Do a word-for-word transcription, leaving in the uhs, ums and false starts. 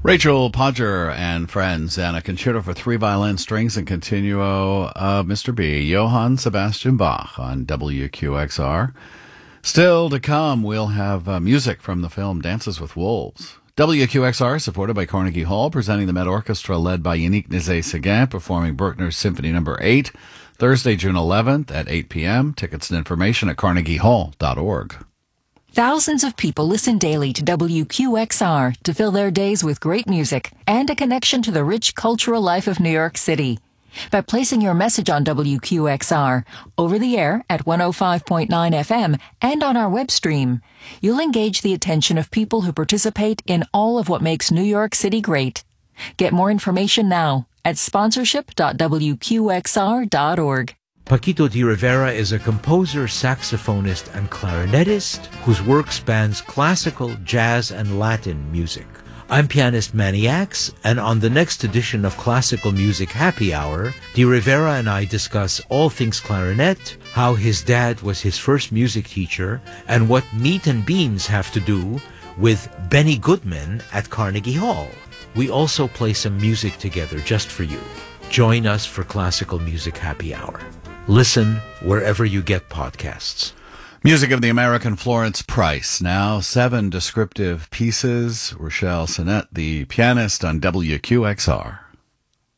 Rachel Podger and friends, and a concerto for three violin, strings, and continuo of Mister B, Johann Sebastian Bach on W Q X R. Still to come, we'll have uh, music from the film Dances with Wolves. W Q X R, supported by Carnegie Hall, presenting the Met Orchestra led by Yannick Nézet-Séguin, performing Bruckner's Symphony Number eight, Thursday, June eleventh at eight p.m. Tickets and information at carnegie hall dot org. Thousands of people listen daily to W Q X R to fill their days with great music and a connection to the rich cultural life of New York City. By placing your message on W Q X R, over the air at one oh five point nine F M and on our web stream, you'll engage the attention of people who participate in all of what makes New York City great. Get more information now at sponsorship dot w q x r dot org. Paquito de Rivera is a composer, saxophonist, and clarinetist whose work spans classical, jazz, and Latin music. I'm pianist Manny Axe, and on the next edition of Classical Music Happy Hour, de Rivera and I discuss all things clarinet, how his dad was his first music teacher, and what meat and beans have to do with Benny Goodman at Carnegie Hall. We also play some music together just for you. Join us for Classical Music Happy Hour. Listen wherever you get podcasts. Music of the American Florence Price. Now seven descriptive pieces. Rochelle Sinnett, the pianist on W Q X R.